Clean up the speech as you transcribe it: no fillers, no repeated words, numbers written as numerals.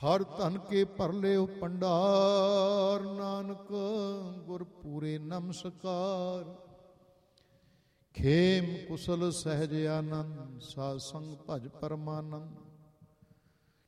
ਹਰ ਧਨ ਕੇ ਭਰ ਲਿਓ ਭੰਡਾਰ, ਨਾਨਕ ਗੁਰ ਪੂਰੇ ਨਮਸਕਾਰ। ਖੇਮ ਕੁਸਲ ਸਹਿਜ ਆਨੰਦ, ਸਾਧ ਸੰਗ ਭਜ ਪਰਮਾਨੰਦ।